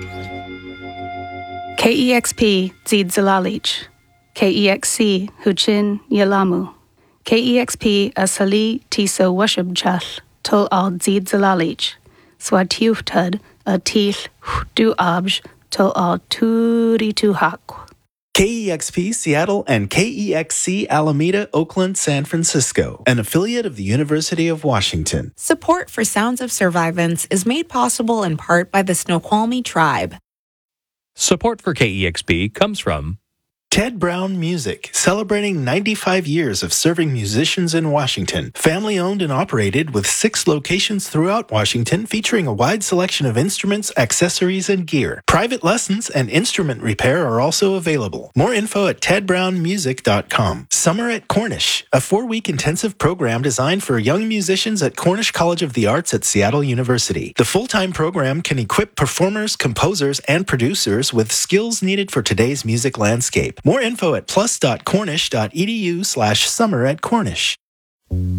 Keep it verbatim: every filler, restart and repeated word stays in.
K E X P Zid Zalalich, K E X C Huchin Yalamu, K E X P Asali Tiso Washubchal, Tol Al Zid Zalalich, Swatiuftud a Til Du Abj, Tol Al Turi Tu Hak. K E X P Seattle and K E X C Alameda, Oakland, San Francisco, an affiliate of the University of Washington. Support for Sounds of Survivance is made possible in part by the Snoqualmie Tribe. Support for K E X P comes from Ted Brown Music, celebrating ninety-five years of serving musicians in Washington. Family-owned and operated with six locations throughout Washington, featuring a wide selection of instruments, accessories, and gear. Private lessons and instrument repair are also available. More info at ted brown music dot com. Summer at Cornish, a four-week intensive program designed for young musicians at Cornish College of the Arts at Seattle University. The full-time program can equip performers, composers, and producers with skills needed for today's music landscape. More info at plus dot cornish dot e d u slash summer at Cornish.